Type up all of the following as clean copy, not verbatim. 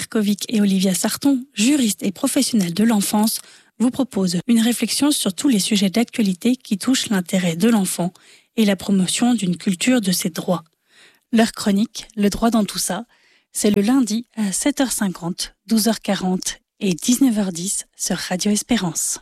Berkovic et Olivia Sarton, juristes et professionnels de l'enfance, vous proposent une réflexion sur tous les sujets d'actualité qui touchent l'intérêt de l'enfant et la promotion d'une culture de ses droits. Leur chronique, Le droit dans tout ça, c'est le lundi à 7h50, 12h40 et 19h10 sur Radio Espérance.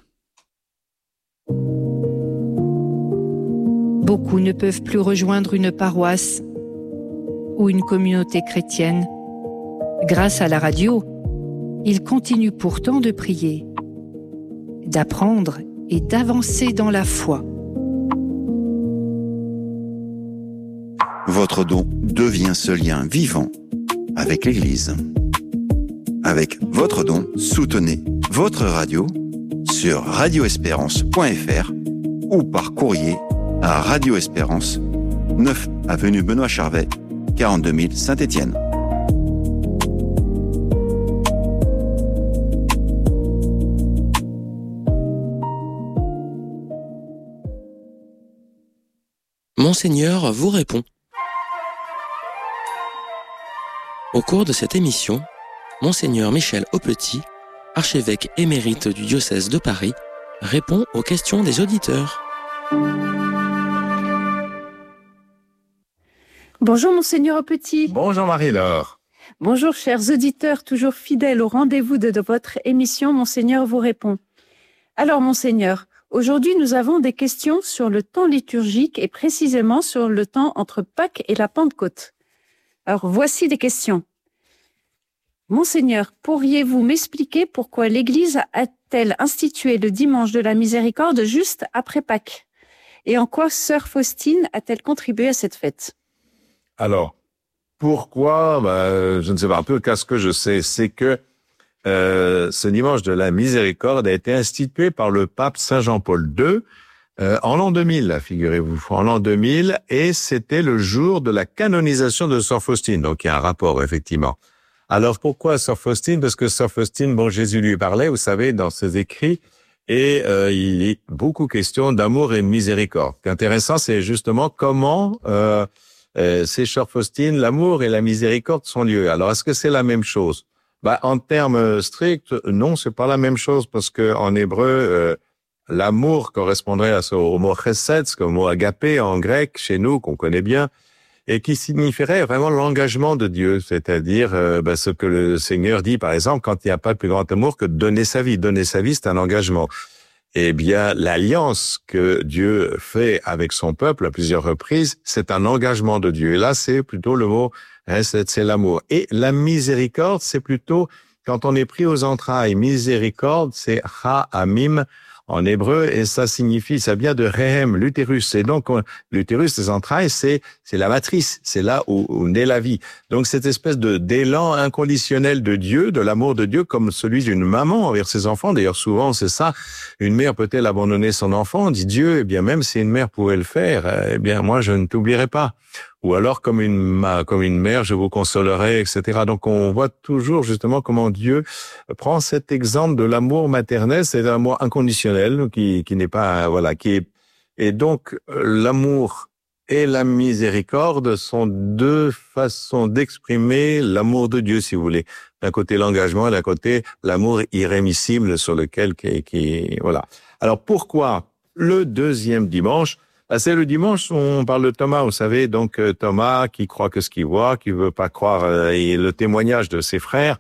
Beaucoup ne peuvent plus rejoindre une paroisse ou une communauté chrétienne. Grâce à la radio, ils continuent pourtant de prier, d'apprendre et d'avancer dans la foi. Votre don devient ce lien vivant avec l'Église. Avec votre don, soutenez votre radio sur radioespérance.fr ou par courrier à Radio Espérance, 9 avenue Benoît Charvet, 42 000 Saint-Étienne. Monseigneur vous répond. Au cours de cette émission, Monseigneur Michel Aupetit, archevêque émérite du diocèse de Paris, répond aux questions des auditeurs. Bonjour Monseigneur Aupetit. Bonjour Marie-Laure. Bonjour chers auditeurs, toujours fidèles au rendez-vous de votre émission Monseigneur vous répond. Alors Monseigneur, aujourd'hui nous avons des questions sur le temps liturgique et précisément sur le temps entre Pâques et la Pentecôte. Alors voici des questions. Monseigneur, pourriez-vous m'expliquer pourquoi l'Église a-t-elle institué le dimanche de la miséricorde juste après Pâques? Et en quoi sœur Faustine a-t-elle contribué à cette fête? Alors, pourquoi? Je ne sais pas. En tout cas, ce que je sais, c'est que ce dimanche de la miséricorde a été institué par le pape Saint Jean-Paul II en l'an 2000, figurez-vous, en l'an 2000, et c'était le jour de la canonisation de sœur Faustine. Donc, il y a un rapport, effectivement. Alors, pourquoi sœur Faustine? Parce que sœur Faustine, bon, Jésus lui parlait, vous savez, dans ses écrits, et il est beaucoup question d'amour et de miséricorde. Ce qui est intéressant, c'est justement comment c'est sœur Faustine, l'amour et la miséricorde sont liés. Alors, est-ce que c'est la même chose? En termes stricts, non, c'est pas la même chose, parce que en hébreu, l'amour correspondrait au mot chesed, au mot agapé en grec, chez nous, qu'on connaît bien, et qui signifierait vraiment l'engagement de Dieu, c'est-à-dire ce que le Seigneur dit, par exemple, quand il n'y a pas de plus grand amour que de donner sa vie. Donner sa vie, c'est un engagement. Eh bien, l'alliance que Dieu fait avec son peuple à plusieurs reprises, c'est un engagement de Dieu. Et là, c'est plutôt le mot c'est l'amour. Et la miséricorde, c'est plutôt quand on est pris aux entrailles. Miséricorde, c'est ha-amim en hébreu, et ça vient de rehem, l'utérus. Et donc, l'utérus, les entrailles, c'est la matrice, c'est là où naît la vie. Donc, cette espèce d'élan inconditionnel de Dieu, de l'amour de Dieu, comme celui d'une maman envers ses enfants. D'ailleurs, souvent, c'est ça. Une mère peut-elle abandonner son enfant? Dit Dieu, eh bien, même si une mère pouvait le faire, eh bien, moi, je ne t'oublierai pas. Ou alors, comme une mère, je vous consolerai, etc. Donc, on voit toujours justement comment Dieu prend cet exemple de l'amour maternel, c'est un amour inconditionnel qui n'est pas, et donc, l'amour et la miséricorde sont deux façons d'exprimer l'amour de Dieu, si vous voulez. D'un côté, l'engagement, et d'un côté, l'amour irrémissible sur lequel, voilà. Alors, pourquoi le deuxième dimanche? C'est le dimanche où on parle de Thomas, vous savez, donc Thomas qui croit que ce qu'il voit, qui veut pas croire, et le témoignage de ses frères.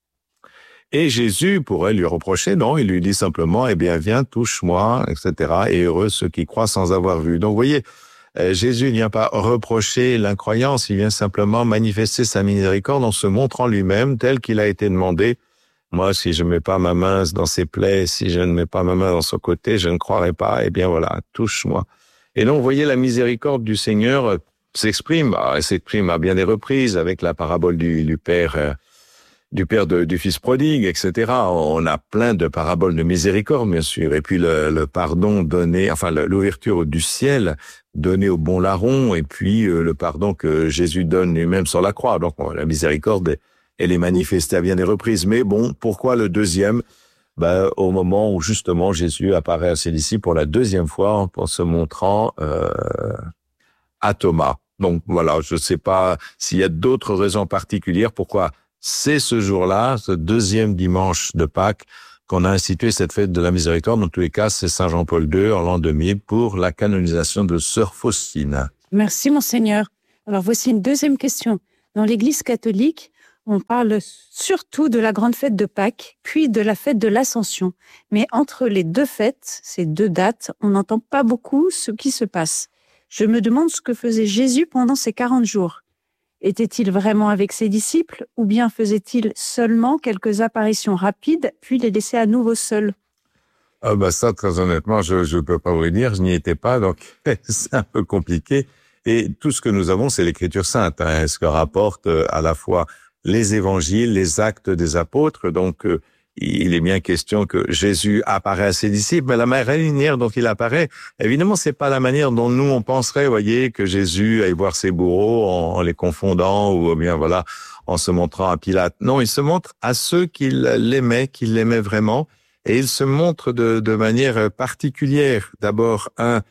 Et Jésus pourrait lui reprocher, non, il lui dit simplement, eh bien, viens, touche-moi, etc. Et heureux ceux qui croient sans avoir vu. Donc, vous voyez, Jésus ne vient pas reprocher l'incroyance, il vient simplement manifester sa miséricorde en se montrant lui-même tel qu'il a été demandé. Moi, si je ne mets pas ma main dans ses plaies, si je ne mets pas ma main dans son côté, je ne croirai pas. Eh bien, voilà, touche-moi. Et donc, vous voyez, la miséricorde du Seigneur s'exprime à bien des reprises avec la parabole du père du fils prodigue, etc. On a plein de paraboles de miséricorde, bien sûr. Et puis le pardon donné, l'ouverture du ciel donnée au bon larron, et puis le pardon que Jésus donne lui-même sur la croix. Donc, la miséricorde, elle est manifestée à bien des reprises. Mais bon, pourquoi le deuxième? Au moment où justement Jésus apparaît à ses disciples pour la deuxième fois en se montrant à Thomas. Donc voilà, je ne sais pas s'il y a d'autres raisons particulières pourquoi c'est ce jour-là, ce deuxième dimanche de Pâques, qu'on a institué cette fête de la miséricorde. Dans tous les cas, c'est Saint Jean-Paul II en l'an 2000 pour la canonisation de Sœur Faustine. Merci, Monseigneur. Alors, voici une deuxième question. Dans l'Église catholique, on parle surtout de la grande fête de Pâques, puis de la fête de l'Ascension. Mais entre les deux fêtes, ces deux dates, on n'entend pas beaucoup ce qui se passe. Je me demande ce que faisait Jésus pendant ces 40 jours. Était-il vraiment avec ses disciples ou bien faisait-il seulement quelques apparitions rapides, puis les laissait à nouveau seuls? Ça, très honnêtement, je peux pas vous le dire, je n'y étais pas, donc c'est un peu compliqué. Et tout ce que nous avons, c'est l'Écriture sainte, ce que rapportent à la fois les évangiles, les actes des apôtres. Donc, il est bien question que Jésus apparaît à ses disciples, mais la manière dont il apparaît, évidemment, c'est pas la manière dont nous on penserait, voyez, que Jésus aille voir ses bourreaux en les confondant ou bien voilà, en se montrant à Pilate. Non, il se montre à ceux qui l'aimaient vraiment, et il se montre de manière particulière. D'abord,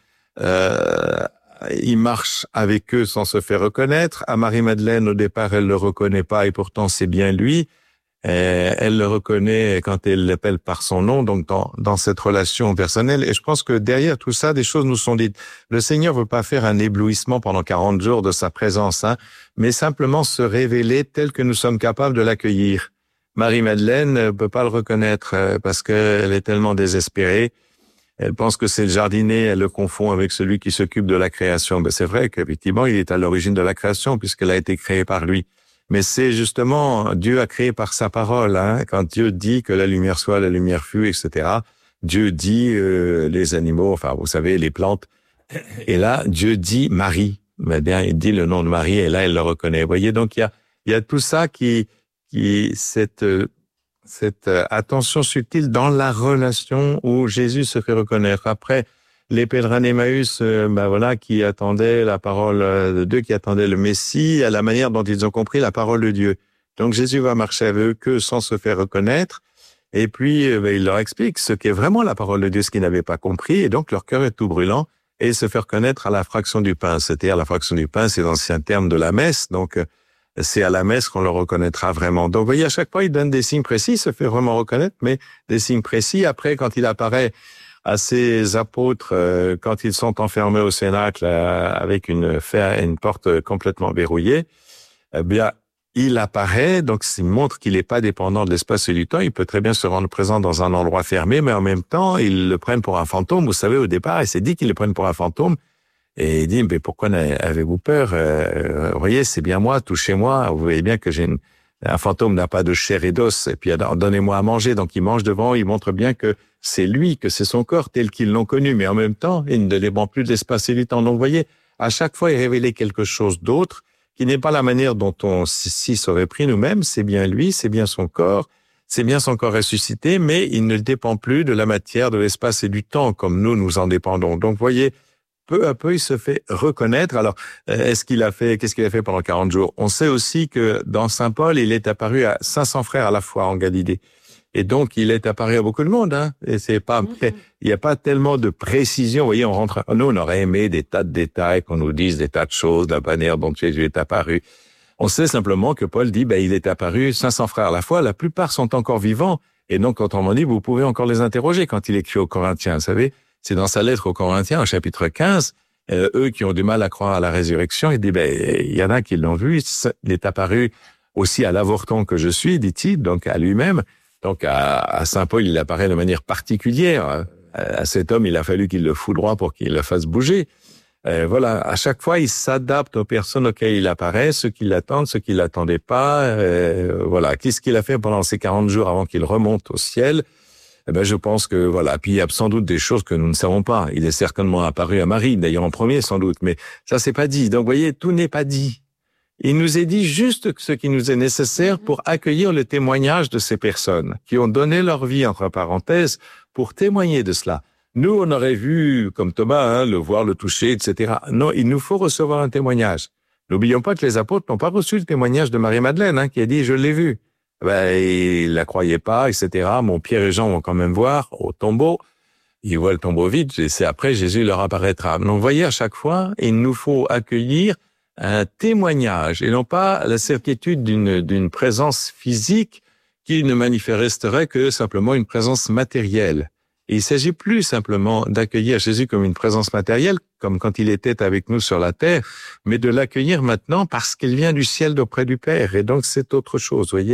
il marche avec eux sans se faire reconnaître. À Marie-Madeleine, au départ, elle le reconnaît pas et pourtant c'est bien lui. Elle le reconnaît quand elle l'appelle par son nom, donc dans cette relation personnelle. Et je pense que derrière tout ça, des choses nous sont dites. Le Seigneur veut pas faire un éblouissement pendant 40 jours de sa présence, mais simplement se révéler tel que nous sommes capables de l'accueillir. Marie-Madeleine ne peut pas le reconnaître parce qu'elle est tellement désespérée. Elle pense que c'est le jardinier, elle le confond avec celui qui s'occupe de la création. C'est vrai qu'effectivement, il est à l'origine de la création puisqu'elle a été créée par lui. Mais c'est justement, Dieu a créé par sa parole. Quand Dieu dit que la lumière soit, la lumière fut, etc. Dieu dit les animaux, enfin vous savez, les plantes. Et là, Dieu dit Marie. Mais bien, il dit le nom de Marie et là, elle le reconnaît. Vous voyez, donc il y a tout ça cette attention subtile dans la relation où Jésus se fait reconnaître. Après, les pèlerins d'Emmaüs, qui attendaient la parole de Dieu, qui attendaient le Messie, à la manière dont ils ont compris la parole de Dieu. Donc Jésus va marcher avec eux sans se faire reconnaître, et puis il leur explique ce qu'est vraiment la parole de Dieu, ce qu'ils n'avaient pas compris, et donc leur cœur est tout brûlant, et il se fait reconnaître à la fraction du pain. C'est-à-dire la fraction du pain, c'est l'ancien terme de la messe, donc c'est à la messe qu'on le reconnaîtra vraiment. Donc vous voyez, à chaque fois, il donne des signes précis, il se fait vraiment reconnaître, mais des signes précis. Après, quand il apparaît à ses apôtres, quand ils sont enfermés au cénacle avec une porte complètement verrouillée, il apparaît, donc il montre qu'il n'est pas dépendant de l'espace et du temps. Il peut très bien se rendre présent dans un endroit fermé, mais en même temps, ils le prennent pour un fantôme. Vous savez, au départ, il s'est dit qu'ils le prennent pour un fantôme. Et il dit, mais pourquoi avez-vous peur? Vous voyez, c'est bien moi, touchez-moi. Vous voyez bien que un fantôme n'a pas de chair et d'os. Et puis, donnez-moi à manger. Donc, il mange devant, il montre bien que c'est lui, que c'est son corps tel qu'ils l'ont connu. Mais en même temps, il ne dépend plus de l'espace et du temps. Donc, vous voyez, à chaque fois, il révélait quelque chose d'autre qui n'est pas la manière dont on s'y serait pris nous-mêmes. C'est bien lui, c'est bien son corps ressuscité, mais il ne dépend plus de la matière, de l'espace et du temps comme nous en dépendons. Donc, vous voyez, peu à peu, il se fait reconnaître. Alors, qu'est-ce qu'il a fait pendant 40 jours? On sait aussi que dans Saint Paul, il est apparu à 500 frères à la fois en Galilée. Et donc, il est apparu à beaucoup de monde, Et c'est pas, il n'y a pas tellement de précision. Vous voyez, nous, on aurait aimé des tas de détails, qu'on nous dise des tas de choses, la manière dont Jésus est apparu. On sait simplement que Paul dit, il est apparu 500 frères à la fois. La plupart sont encore vivants. Et donc, autrement dit, vous pouvez encore les interroger quand il écrit aux Corinthiens, vous savez. C'est dans sa lettre aux Corinthiens, au chapitre 15, eux qui ont du mal à croire à la résurrection, il dit, il y en a qui l'ont vu, il est apparu aussi à l'avorton que je suis, dit-il, donc à lui-même. Donc à Saint Paul, il apparaît de manière particulière. À cet homme, il a fallu qu'il le foudroie pour qu'il le fasse bouger. Voilà, à chaque fois, il s'adapte aux personnes auxquelles il apparaît, ceux qui l'attendent, ceux qui l'attendaient pas. Voilà, qu'est-ce qu'il a fait pendant ces 40 jours avant qu'il remonte au ciel? Je pense que voilà. Puis il y a sans doute des choses que nous ne savons pas. Il est certainement apparu à Marie, d'ailleurs en premier sans doute, mais ça c'est pas dit. Donc vous voyez, tout n'est pas dit. Il nous est dit juste ce qui nous est nécessaire pour accueillir le témoignage de ces personnes qui ont donné leur vie entre parenthèses pour témoigner de cela. Nous, on aurait vu comme Thomas, le voir, le toucher, etc. Non, il nous faut recevoir un témoignage. N'oublions pas que les apôtres n'ont pas reçu le témoignage de Marie-Madeleine, qui a dit je l'ai vu. Il la croyait pas, etc. Mon Pierre et Jean vont quand même voir au tombeau. Ils voient le tombeau vide, et c'est après Jésus leur apparaîtra. Donc, vous voyez, à chaque fois, il nous faut accueillir un témoignage et non pas la certitude d'une présence physique qui ne manifesterait que simplement une présence matérielle. Et il s'agit plus simplement d'accueillir Jésus comme une présence matérielle, comme quand il était avec nous sur la terre, mais de l'accueillir maintenant parce qu'il vient du ciel d'auprès du Père. Et donc c'est autre chose, voyez.